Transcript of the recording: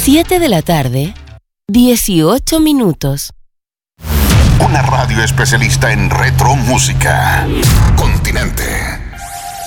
7 de la tarde, 18 minutos. Una radio especialista en retro música. Continente.